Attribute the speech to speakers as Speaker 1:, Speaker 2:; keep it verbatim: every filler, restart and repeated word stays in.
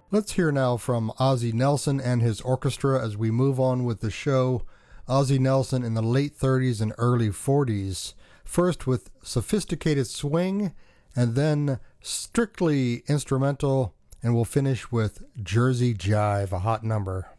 Speaker 1: Let's hear now from Ozzie Nelson and his orchestra as we move on with the show. Ozzie Nelson in the late thirties and early forties, first with sophisticated swing and then strictly instrumental, and we'll finish with Jersey Jive, a hot number.